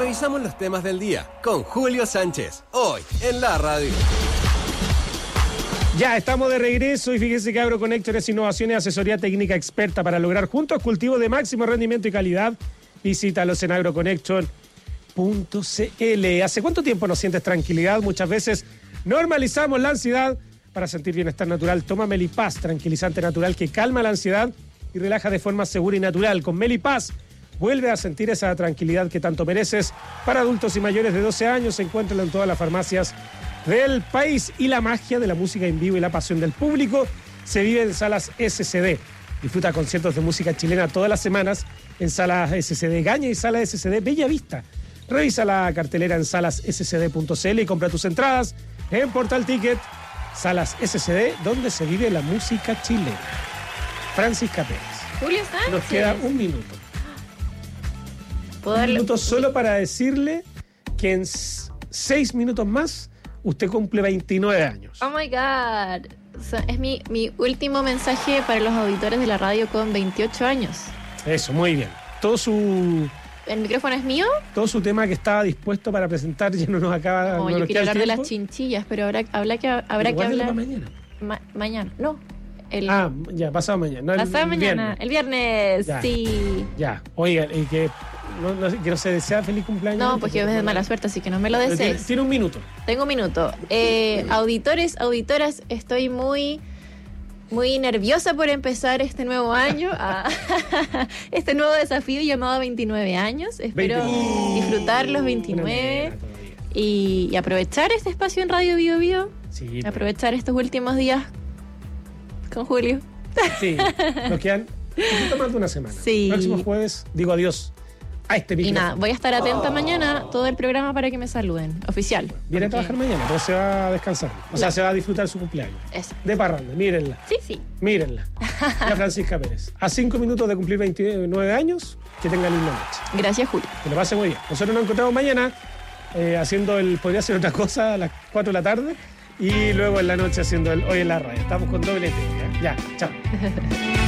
Revisamos los temas del día con Julio Sánchez, hoy en la radio. Ya estamos de regreso y fíjense que AgroConnector es innovación y asesoría técnica experta para lograr juntos cultivos de máximo rendimiento y calidad. Visítalos en agroconnector.cl. ¿Hace cuánto tiempo no sientes tranquilidad? Muchas veces normalizamos la ansiedad. Para sentir bienestar natural, toma Melipaz, tranquilizante natural que calma la ansiedad y relaja de forma segura y natural. Con Melipaz, vuelve a sentir esa tranquilidad que tanto mereces. Para adultos y mayores de 12 años, encuéntralo en todas las farmacias del país. Y la magia de la música en vivo y la pasión del público se vive en Salas SCD. Disfruta conciertos de música chilena todas las semanas en Salas SCD Gaña y Salas SCD Bella Vista. Revisa la cartelera en salasscd.cl y compra tus entradas en Portal Ticket. Salas SCD, donde se vive la música chilena. Francisca Pérez. Julio Sánchez. Nos queda un minuto. ¿Puedo Un darle minuto solo para decirle que en 6 minutos más usted cumple 29 años. Oh my God. Es mi último mensaje para los auditores de la radio con 28 años. Eso, muy bien. ¿El micrófono es mío? Todo su tema que estaba dispuesto para presentar ya no nos acaba. No, no yo nos quiero queda el hablar de tiempo. las chinchillas, pero habrá que Guárdelo hablar. para mañana. Mañana, no. Ya, pasado mañana. No, pasado mañana. El viernes, Ya. sí. Ya, oiga, y que no se desea feliz cumpleaños. No, pues que es de mala suerte, así que no me lo desees. Tiene un minuto. Tengo un minuto. Auditores, auditoras, estoy muy nerviosa por empezar este nuevo año, este nuevo desafío llamado 29 años. Espero disfrutar los 29 y aprovechar este espacio en Radio Bio Bio. Sí, Aprovechar estos últimos días con Julio. Sí, nos quedan un poquito más de una semana. Sí. Próximo jueves digo adiós a este Y micrófono. nada, voy a estar atenta mañana todo el programa para que me saluden. Oficial. Viene a trabajar mañana, pero se va a descansar. O sea, se va a disfrutar su cumpleaños. Eso. De parranda, mírenla. Sí. Mírenla. Ya Francisca Pérez. A 5 minutos de cumplir 29 años, que tengan linda noche. Gracias, Julio. Que lo pase muy bien. Nosotros nos encontramos mañana podría ser otra cosa a las 4 de la tarde y luego en la noche haciendo el Hoy en la Radio. Estamos con doble T. Ya, chao.